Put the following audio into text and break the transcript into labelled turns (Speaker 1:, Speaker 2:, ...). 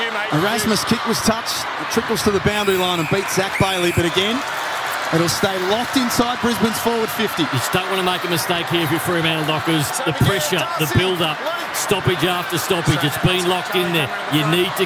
Speaker 1: Erasmus' kick was touched. It trickles to the boundary line and beats Zach Bailey, but again, it'll stay locked inside Brisbane's forward 50.
Speaker 2: You just don't want to make a mistake here if you're Fremantle Dockers. The pressure, the build-up, stoppage after stoppage, it's been locked in there. You need to